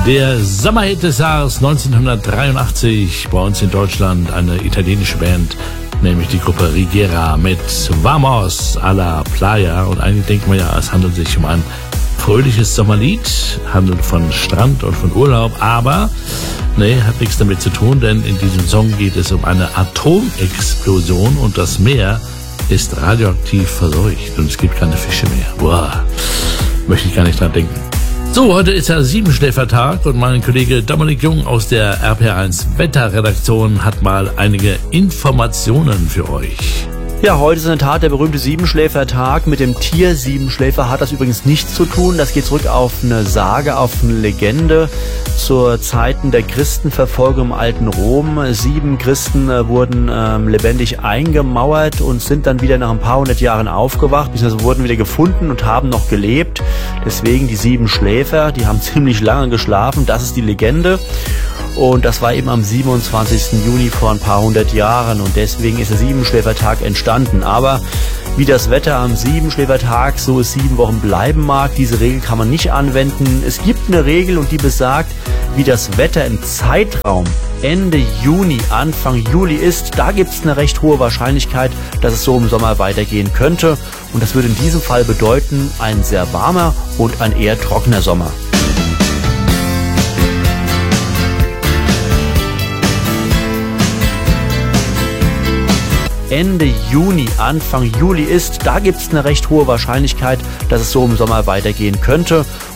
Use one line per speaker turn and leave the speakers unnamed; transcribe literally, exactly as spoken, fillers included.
Der Sommerhit des Jahres neunzehnhundertdreiundachtzig bei uns in Deutschland, eine italienische Band, nämlich die Gruppe Rigera mit Vamos a la Playa. Und eigentlich denkt man ja, es handelt sich um ein fröhliches Sommerlied, handelt von Strand und von Urlaub, aber nee, hat nichts damit zu tun, denn in diesem Song geht es um eine Atomexplosion und das Meer ist radioaktiv verseucht und es gibt keine Fische mehr. Boah, möchte ich gar nicht dran denken. So, heute ist ja Siebenschläfertag und mein Kollege Dominik Jung aus der R P R eins Wetterredaktion hat mal einige Informationen für euch.
Ja, heute ist in der Tat der berühmte Siebenschläfertag. Mit dem Tier Siebenschläfer hat das übrigens nichts zu tun. Das geht zurück auf eine Sage, auf eine Legende zur Zeiten der Christenverfolgung im alten Rom. Sieben Christen äh, wurden ähm, lebendig eingemauert und sind dann wieder nach ein paar hundert Jahren aufgewacht, beziehungsweise wurden wieder gefunden und haben noch gelebt. Deswegen die sieben Schläfer, die haben ziemlich lange geschlafen. Das ist die Legende. Und das war eben am siebenundzwanzigsten Juni vor ein paar hundert Jahren und deswegen ist der Siebenschläfertag entstanden. Aber wie das Wetter am Siebenschläfertag, so es sieben Wochen bleiben mag, diese Regel kann man nicht anwenden. Es gibt eine Regel und die besagt, wie das Wetter im Zeitraum Ende Juni, Anfang Juli ist, da gibt es eine recht hohe Wahrscheinlichkeit, dass es so im Sommer weitergehen könnte. Und das würde in diesem Fall bedeuten, ein sehr warmer und ein eher trockener Sommer. Ende Juni, Anfang Juli ist, da gibt es eine recht hohe Wahrscheinlichkeit, dass es so im Sommer weitergehen könnte.